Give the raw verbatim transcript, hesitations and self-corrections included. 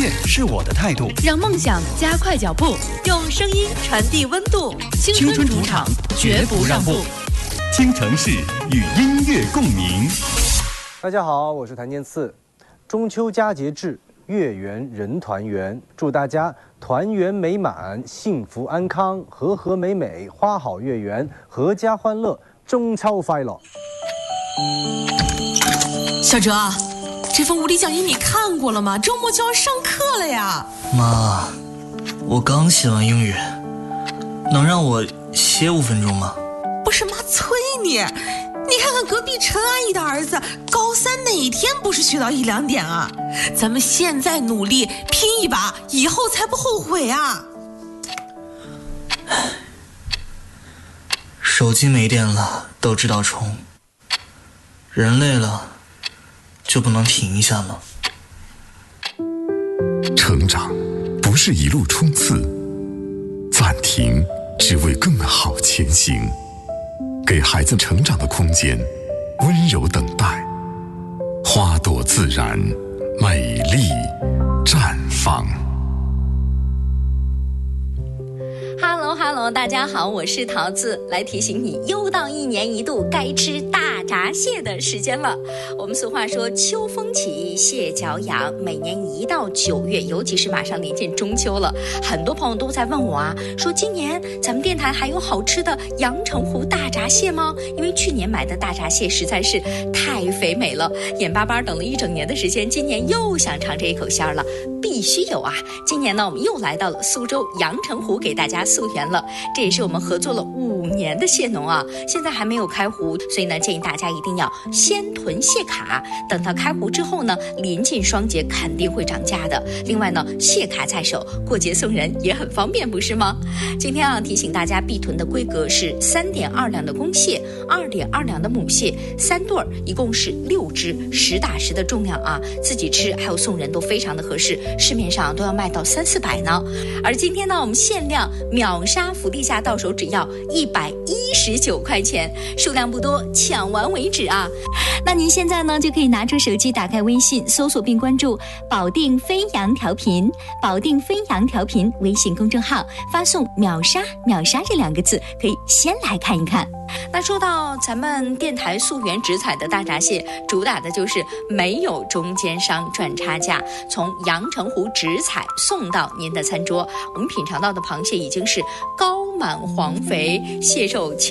悦是我的态度， 让梦想加快脚步，用声音传递温度。 青春主场，绝不让步。京城市与音乐共鸣。 大家好，我是谭健次。中秋佳节至，月圆人团圆，祝大家团圆美满，幸福安康，和和美美，花好月圆，阖家欢乐，中秋快乐。 小哲，这份物理讲义你看过了吗？周末就要上课了呀。 妈，我刚写完英语，能让我歇五分钟吗？ 不是妈催你，你看看隔壁陈阿姨的儿子，高三哪天不是学到一两点啊？咱们现在努力拼一把，以后才不后悔啊。 手机没电了都知道充，人累了就不能停一下吗？ 成长不是一路冲刺，暂停只为更好前行。给孩子成长的空间，温柔等待，花朵自然，美丽绽放。 Hello Hello， 大家好，我是桃子，来提醒你，又到一年一度该吃大闸蟹的时间了。我们俗话说秋风起，蟹脚痒，每年一到九月，尤其是马上临近中秋了，很多朋友都在问我啊，说今年咱们电台还有好吃的阳澄湖大闸蟹吗？因为去年买的大闸蟹实在是太肥美了，眼巴巴等了一整年的时间，今年又想尝这一口鲜了，必须有啊！今年呢，我们又来到了苏州阳澄湖，给大家溯源了。这也是我们合作了五年的蟹农啊，现在还没有开湖，所以呢，建议大家一定要先囤蟹卡，等到开湖之后呢，临近双节肯定会涨价的。另外呢，蟹卡在手，过节送人也很方便，不是吗？今天啊，提醒大家必囤的规格是三点二两的公蟹，二点二两的母蟹，三对儿，一共是六只，实打实的重量啊，自己吃还有送人都非常的合适，市面上都要卖到三四百呢。而今天呢，我们限量秒杀福利价，到手只要一百一十九块钱，数量不多，抢完为止啊！ 那您现在呢，就可以拿出手机，打开微信，搜索并关注保定飞扬调频，保定飞扬调频微信公众号，发送秒杀秒杀这两个字，可以先来看一看。 那说到咱们电台溯源直采的大闸蟹，主打的就是没有中间商赚差价，从阳澄湖直采送到您的餐桌。我们品尝到的螃蟹已经是高满黄肥，蟹肉